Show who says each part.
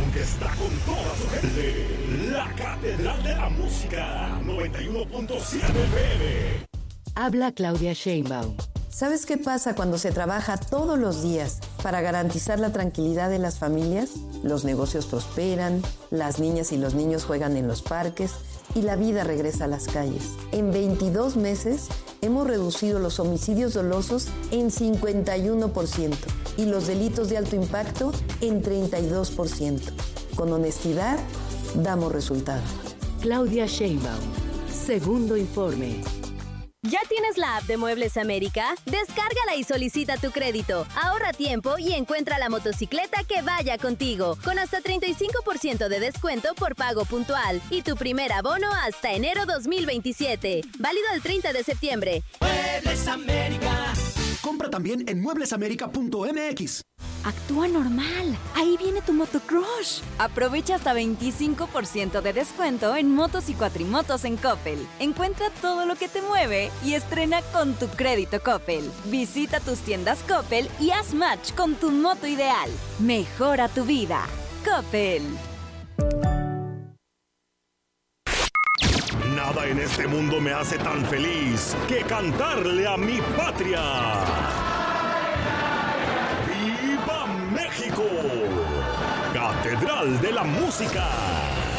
Speaker 1: estación que está con toda su gente. La Catedral de la Música, 91.7 FM.
Speaker 2: Habla Claudia Sheinbaum.
Speaker 3: ¿Sabes qué pasa cuando se trabaja todos los días para garantizar la tranquilidad de las familias? Los negocios prosperan, las niñas y los niños juegan en los parques y la vida regresa a las calles. En 22 meses hemos reducido los homicidios dolosos en 51% y los delitos de alto impacto en 32%. Con honestidad, damos resultado.
Speaker 2: Claudia Sheinbaum. Segundo informe.
Speaker 4: ¿Ya tienes la app de Muebles América? Descárgala y solicita tu crédito. Ahorra tiempo y encuentra la motocicleta que vaya contigo, con hasta 35% de descuento por pago puntual y tu primer abono hasta enero 2027. Válido el 30 de septiembre.
Speaker 5: Muebles América.
Speaker 6: Compra también en mueblesamerica.mx.
Speaker 7: Actúa normal. Ahí viene tu motocrush. Aprovecha hasta 25% de descuento en motos y cuatrimotos en Coppel. Encuentra todo lo que te mueve y estrena con tu crédito Coppel. Visita tus tiendas Coppel y haz match con tu moto ideal. Mejora tu vida. Coppel.
Speaker 1: Nada en este mundo me hace tan feliz que cantarle a mi patria. ¡Viva México! Catedral de la Música.